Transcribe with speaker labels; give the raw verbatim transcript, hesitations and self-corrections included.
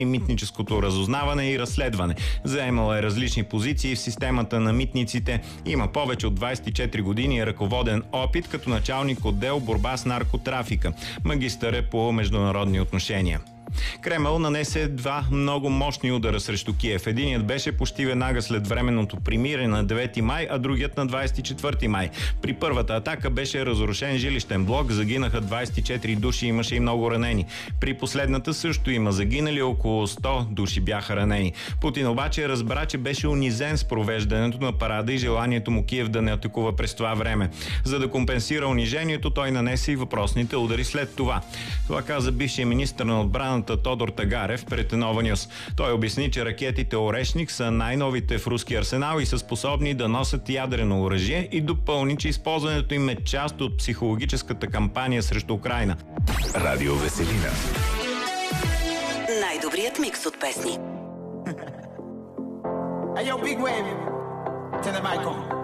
Speaker 1: и митническото разузнаване и разследване. Заемала е различни позиции в системата на митниците. Има повече от двадесет и четири години ръководен опит като началник отдел борба с наркотрафика. Магистър е по международни отношения. Кремъл нанесе два много мощни удара срещу Киев. Единият беше почти веднага след временното примирие на девети май, а другият на двадесет и четвърти май. При първата атака беше разрушен жилищен блок, загинаха двадесет и четири души, имаше и много ранени. При последната също има загинали, около сто души бяха ранени. Путин обаче разбра, че беше унизен с провеждането на парада и желанието му Киев да не атакува през това време. За да компенсира унижението, той нанесе и въпросните удари след това. Това каза бившия министър на отбраната Тодор Тагарев пред Нова Нюс. Той обясни, че ракетите Орешник са най-новите в руски арсенал и са способни да носят ядрено оръжие, и допълни, че използването им е част от психологическата кампания срещу Украйна.
Speaker 2: Радио Веселина.
Speaker 3: Най-добрият микс от песни.
Speaker 4: Hey, yo, big wave. Tell them I come.